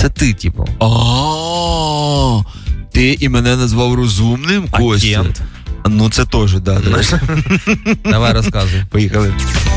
Це ти, типу. Ти і мене назвав розумним, Костя? Агент. Ну, це теж, да. Давай, розказуй. Поїхали.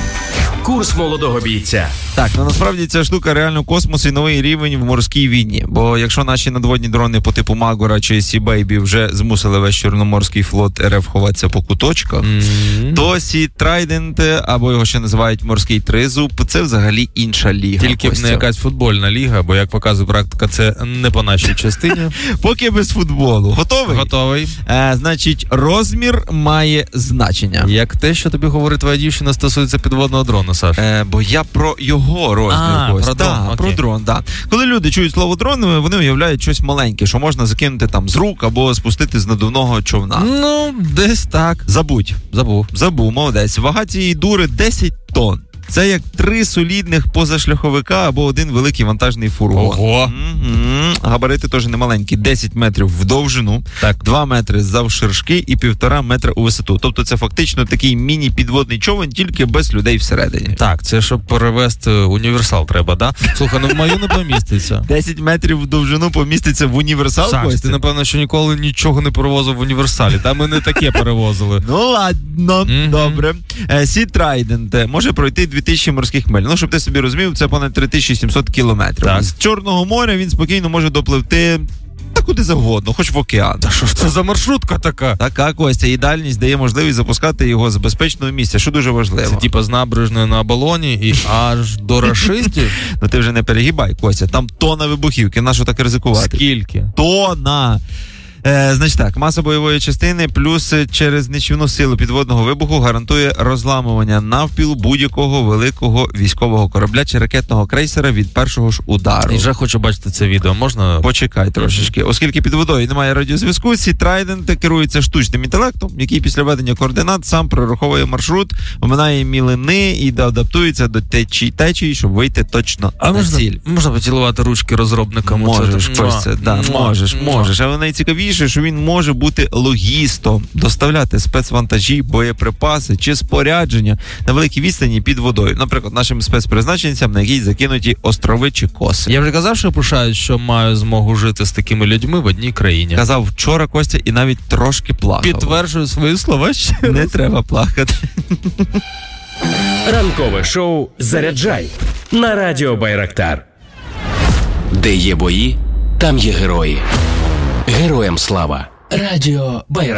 Курс молодого бійця. Так, насправді ця штука реально космос і новий рівень в морській війні. Бо якщо наші надводні дрони по типу Магора чи Сі Бейбі вже змусили весь Чорноморський флот РФ ховатися по куточках, то Сі Трайдент, або його ще називають морський тризуб, це взагалі інша ліга. Тільки б не якась футбольна ліга, бо, як показує практика, це не по нашій частині. Поки без футболу. Готовий? Готовий. Значить, розмір має значення. Як те, що тобі говорить твоя дівчина, стосується підводного дрона, Саш? Бо я про його розмір. Про дрон, про дрон, да. Коли люди чують слово дрон, вони уявляють щось маленьке, що можна закинути там з рук або спустити з надувного човна. Ну, десь так. Забув, молодець. Вага цієї дури 10 тонн. Це як 3 солідних позашляховика або один великий вантажний фургон. Ого! Габарити теж немаленькі. 10 метрів в довжину, 2 метри завширшки і 1,5 метра у висоту. Тобто це фактично такий міні-підводний човен, тільки без людей всередині. Так, це щоб перевезти універсал треба, да? Слухай, в мою не поміститься. 10 метрів в довжину поміститься в універсал? Саш, ти, напевно, що ніколи нічого не перевозив в універсалі. Там ми не таке перевозили. Ну, ладно, добре. Сі Трайдент може пройти 2000 морських миль. Ну, щоб ти собі розумів, це понад 3700 кілометрів. Так. З Чорного моря він спокійно може допливти та куди завгодно, хоч в океан. Та що ж це за маршрутка така? Така, Костя, і дальність дає можливість запускати його з безпечного місця, що дуже важливо. Це типа з набережної на Оболоні і аж до рашистів? Ну ти вже не перегибай, Костя, там тонна вибухівки, на що так ризикувати? Скільки? Тонна! Значить так, маса бойової частини плюс через нищівну силу підводного вибуху гарантує розламування навпіл будь-якого великого військового корабля чи ракетного крейсера від першого ж удару. І вже хочу бачити це відео, можна? Почекай трошечки. Оскільки під водою немає радіозв'язку, Сі Трайдент керується штучним інтелектом, який після введення координат сам прораховує маршрут, оминає мілини і адаптується до течії, щоб вийти точно на ціль. Можна поцілувати ручки розробникам? Можеш, Костя, да, можеш. Але найцікавіше, що він може бути логістом, доставляти спецвантажі, боєприпаси чи спорядження на великій відстані під водою. Наприклад, нашим спецпризначенцям, на якій закинуті острови чи коси. Я вже казав, що пишаюсь, що маю змогу жити з такими людьми в одній країні. Казав вчора, Костя, і навіть трошки плакав. Підтверджую свої слова ще раз. Не треба плакати. Ранкове шоу «Заряджай» на радіо Байрактар. Де є бої, там є герої. Героям слава. Радіо Байрактар.